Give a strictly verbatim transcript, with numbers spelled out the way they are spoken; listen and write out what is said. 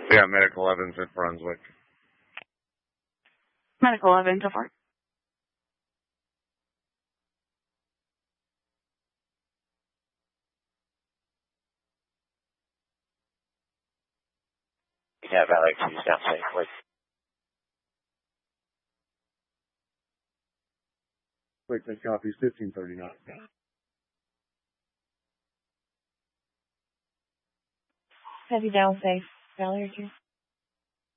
Yeah, Medical Evans at Brunswick. Medical Evans, so far. Yeah, Valley X down safe. Wait. Wait, that copy's fifteen thirty-nine. Heavy down safe. Valley or two.